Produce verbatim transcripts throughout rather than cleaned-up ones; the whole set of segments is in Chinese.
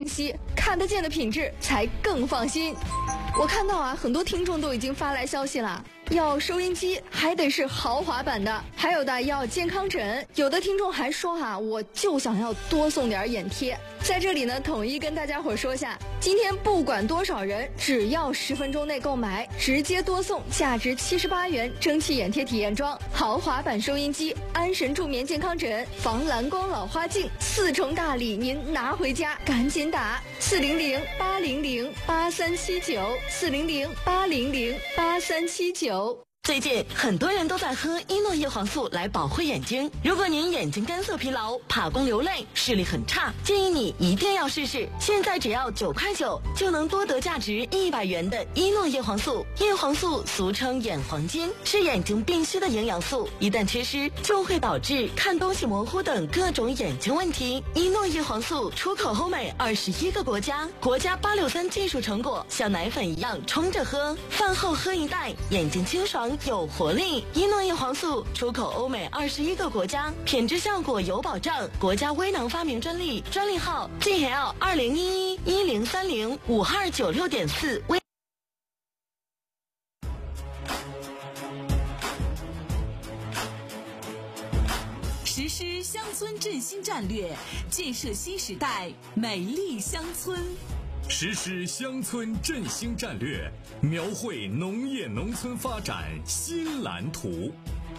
晰，看得见的品质才更放心。我看到啊，很多听众都已经发来消息了，要收音机还得是豪华版的，还有的要健康枕，有的听众还说哈、啊，我就想要多送点眼贴。在这里呢，统一跟大家伙说下，今天不管多少人，只要十分钟内购买，直接多送价值七十八元蒸汽眼贴体验装、豪华版收音机、安神助眠健康枕、防蓝光老花镜，四重大礼您拿回家，赶紧打四零零八零零八三七九四零零八零零八三七九。 最近很多人都在喝伊诺叶黄素来保护眼睛。如果您眼睛干涩疲劳、怕光流泪、视力很差，建议你一定要试试。现在只要九块九就能多得价值一百元的伊诺叶黄素。叶黄素俗称眼黄金，是眼睛必需的营养素，一旦缺失就会导致看东西模糊等各种眼睛问题。伊诺叶黄素出口欧美二十一个国家，国家八六三技术成果，像奶粉一样冲着喝，饭后喝一袋，眼睛清爽有活力。伊诺叶黄素出口欧美二十一个国家，品质效果有保障，国家微囊发明专利，专利号 G L 二零一一一零三零五二九六点四。 实施乡村振兴战略，建设新时代美丽乡村。 实施乡村振兴战略，描绘农业农村发展新蓝图。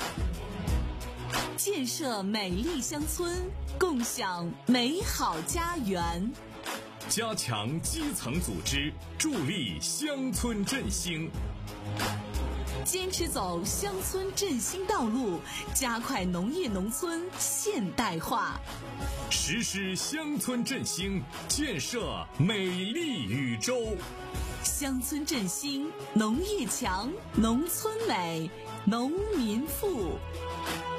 建设美丽乡村，共享美好家园。 加强基层组织，助力乡村振兴。 坚持走乡村振兴道路，加快农业农村现代化。 实施乡村振兴，建设美丽宇宙。 乡村振兴，农业强，农村美，农民富。